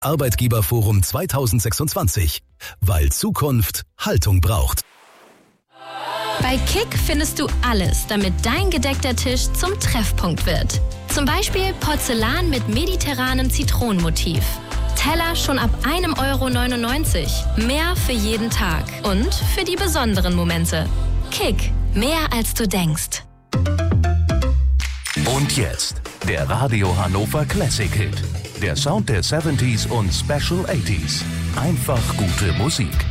Arbeitgeberforum 2026. Weil Zukunft Haltung braucht. Bei Kick findest du alles, damit dein gedeckter Tisch zum Treffpunkt wird. Zum Beispiel Porzellan mit mediterranem Zitronenmotiv. Teller schon ab 1,99 €. Mehr für jeden Tag und für die besonderen Momente. Kick, mehr als du denkst. Und jetzt der Radio Hannover Classic Hit. Der Sound der 70s und Special 80s. Einfach gute Musik.